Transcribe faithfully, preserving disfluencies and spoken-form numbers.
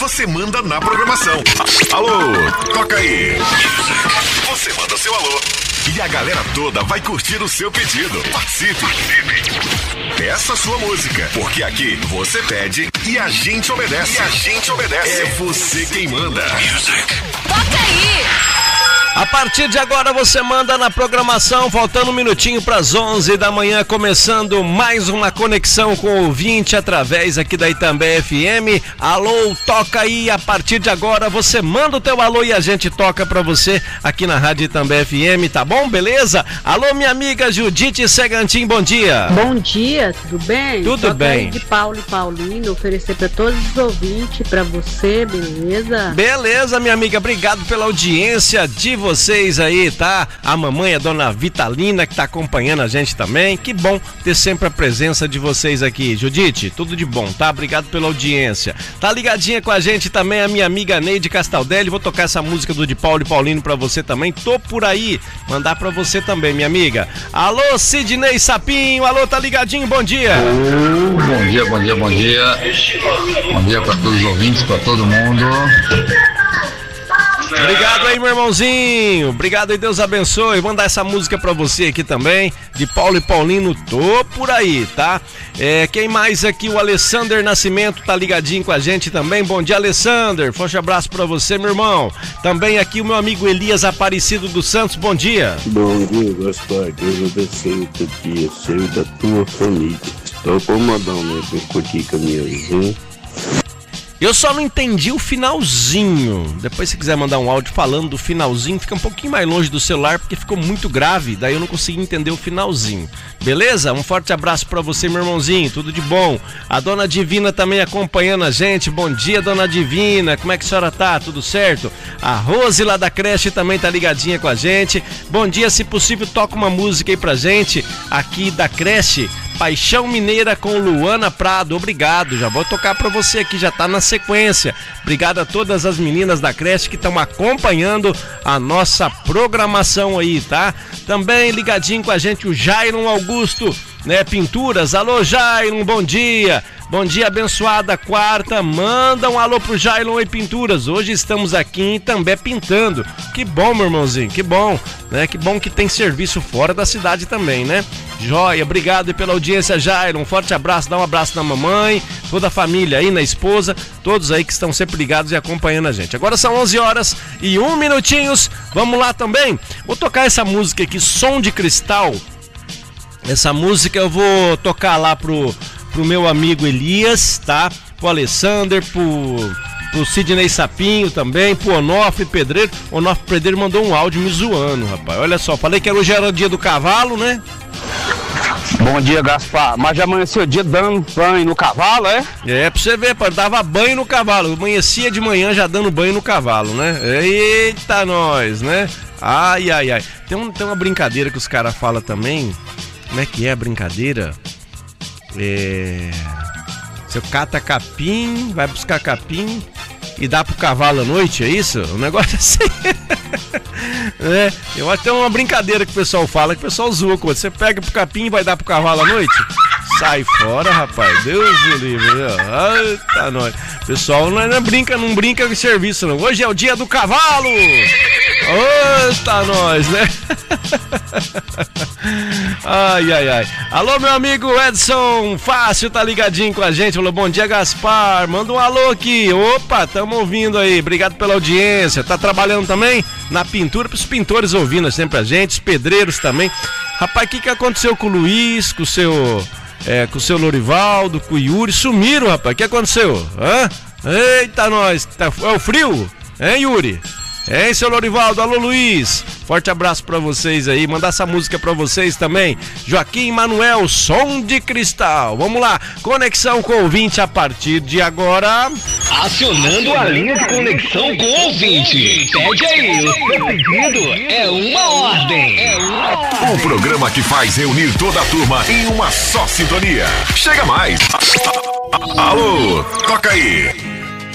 você manda na programação. Alô, toca aí. Você manda seu alô. E a galera toda vai curtir o seu pedido. Participe. Peça sua música, porque aqui você pede e a gente obedece. E a gente obedece. É você quem manda. Toca aí! A partir de agora você manda na programação, faltando um minutinho para as onze da manhã, começando mais uma conexão com o ouvinte através aqui da Itambé F M. Alô, toca aí, a partir de agora você manda o teu alô e a gente toca para você aqui na Rádio Itambé F M, tá bom? Beleza? Alô, minha amiga Judite Segantin, bom dia. Bom dia, tudo bem? Tudo toca bem. Aí de Paulo e Paulino, oferecer para todos os ouvintes, para você, beleza? Beleza, minha amiga, obrigado pela audiência de vocês aí, tá? A mamãe, a dona Vitalina, que tá acompanhando a gente também. Que bom ter sempre a presença de vocês aqui. Judite, tudo de bom, tá? Obrigado pela audiência. Tá ligadinha com a gente também a minha amiga Neide Castaldelli. Vou tocar essa música do de Paulo e Paulino pra você também. Tô por aí. Mandar pra você também, minha amiga. Alô, Sidney Sapinho. Alô, tá ligadinho? Bom dia. Oh, bom dia, bom dia, bom dia. Bom dia pra todos os ouvintes, pra todo mundo. Obrigado aí, meu irmãozinho. Obrigado aí, Deus abençoe. Vou mandar essa música pra você aqui também, de Paulo e Paulino. Tô por aí, tá? É, quem mais aqui? O Alessander Nascimento tá ligadinho com a gente também. Bom dia, Alessander. Forte abraço pra você, meu irmão. Também aqui o meu amigo Elias Aparecido dos Santos. Bom dia. Bom dia, Gaspar. Deus abençoe o teu dia, seu e da tua família. Estou com o modão, né? Pra curtir caminhãozinho. Eu só não entendi o finalzinho. Depois, se quiser mandar um áudio falando do finalzinho, fica um pouquinho mais longe do celular, porque ficou muito grave. Daí eu não consegui entender o finalzinho. Beleza? Um forte abraço pra você, meu irmãozinho. Tudo de bom. A dona Divina também acompanhando a gente. Bom dia, dona Divina. Como é que a senhora tá? Tudo certo? A Rose lá da creche também tá ligadinha com a gente. Bom dia, se possível, toca uma música aí pra gente, aqui da creche. Paixão Mineira com Luana Prado, obrigado, já vou tocar pra você aqui, já tá na sequência. Obrigado a todas as meninas da creche que estão acompanhando a nossa programação aí, tá? Também ligadinho com a gente o Jairon Augusto, né, Pinturas. Alô, Jairon, bom dia. Bom dia, abençoada quarta. Manda um alô pro Jailon e Pinturas. Hoje estamos aqui também pintando. Que bom, meu irmãozinho, que bom, né? Que bom que tem serviço fora da cidade também, né? Joia, obrigado pela audiência, Jailon. Um forte abraço, dá um abraço na mamãe, toda a família aí, na esposa, todos aí que estão sempre ligados e acompanhando a gente. Agora são onze horas e um minutinhos. Vamos lá também. Vou tocar essa música aqui, Som de Cristal. Essa música eu vou tocar lá pro... pro meu amigo Elias, tá? Pro Alessander, pro, pro Sidney Sapinho também, pro Onofre Pedreiro. O Onofre Pedreiro mandou um áudio me zoando, rapaz. Olha só, falei que hoje era o dia do cavalo, né? Bom dia, Gaspar. Mas já amanheceu o dia dando banho no cavalo, é? É, pra você ver, pô, dava banho no cavalo. Amanhecia de manhã já dando banho no cavalo, né? Eita, nós, né? Ai, ai, ai. Tem, um, tem uma brincadeira que os caras falam também. Como é que é a brincadeira? É... Você cata capim, vai buscar capim e dá pro cavalo à noite, é isso? Um negócio assim. É, eu até uma brincadeira que o pessoal fala, que o pessoal zoa com você. Pega pro capim e vai dar pro cavalo à noite? Sai fora, rapaz. Deus do livre. Eita, nós. Pessoal não, não brinca, não brinca com serviço, não. Hoje é o dia do cavalo. Eita, nós, né? Ai, ai, ai. Alô, meu amigo Edson Fácil, tá ligadinho com a gente. Falou, bom dia, Gaspar. Manda um alô aqui. Opa, tamo ouvindo aí. Obrigado pela audiência. Tá trabalhando também na pintura, pros pintores ouvindo sempre a gente, os pedreiros também. Rapaz, o que que aconteceu com o Luiz, com o seu... É, com o seu Lorivaldo, com o Yuri? Sumiram, rapaz. O que aconteceu? Hã? Eita, nós. Tá, é o frio? Hein, Yuri? Hein, seu Lorivaldo? Alô, Luiz. Forte abraço pra vocês aí. Mandar essa música pra vocês também. Joaquim Manuel, Som de Cristal. Vamos lá. Conexão com o ouvinte a partir de agora. Acionando a linha de conexão com o ouvinte. Pede aí, o seu pedido é uma ordem. É uma ordem. O programa que faz reunir toda a turma em uma só sintonia. Chega mais. Alô, toca aí.